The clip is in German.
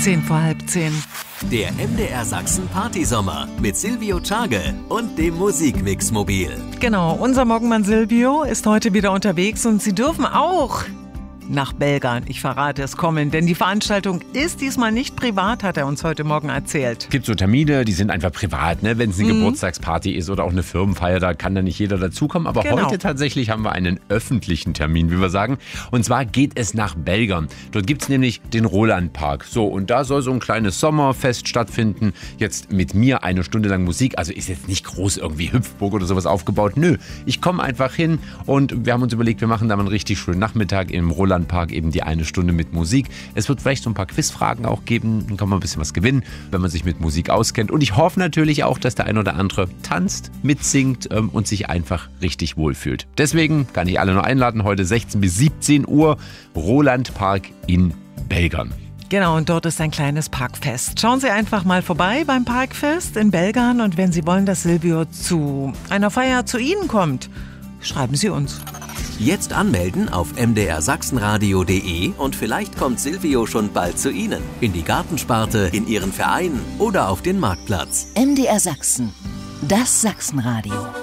10:10. Der MDR Sachsen Partysommer mit Silvio Tschage und dem Musikmix-Mobil. Genau, unser Morgenmann Silvio ist heute wieder unterwegs und Sie dürfen auch nach Belgern, ich verrate es, kommen, denn die Veranstaltung ist diesmal nicht privat, hat er uns heute Morgen erzählt. Es gibt so Termine, die sind einfach privat, ne? Wenn es eine Geburtstagsparty ist oder auch eine Firmenfeier, da kann da nicht jeder dazukommen. Aber heute tatsächlich haben wir einen öffentlichen Termin, wie wir sagen. Und zwar geht es nach Belgern. Dort gibt es nämlich den Roland-Park. So, und da soll so ein kleines Sommerfest stattfinden. Jetzt mit mir 1 Stunde lang Musik. Also ist jetzt nicht groß irgendwie Hüpfburg oder sowas aufgebaut. Nö, ich komme einfach hin und wir haben uns überlegt, wir machen da mal einen richtig schönen Nachmittag im Roland-Park, eben die 1 Stunde mit Musik. Es wird vielleicht so ein paar Quizfragen auch geben, dann kann man ein bisschen was gewinnen, wenn man sich mit Musik auskennt. Und ich hoffe natürlich auch, dass der ein oder andere tanzt, mitsingt und sich einfach richtig wohlfühlt. Deswegen kann ich alle nur einladen, heute 16 bis 17 Uhr, Roland-Park in Belgern. Genau, und dort ist ein kleines Parkfest. Schauen Sie einfach mal vorbei beim Parkfest in Belgern und wenn Sie wollen, dass Silvio zu einer Feier zu Ihnen kommt, schreiben Sie uns. Jetzt anmelden auf mdrsachsenradio.de und vielleicht kommt Silvio schon bald zu Ihnen. In die Gartensparte, in Ihren Verein oder auf den Marktplatz. MDR Sachsen, das Sachsenradio.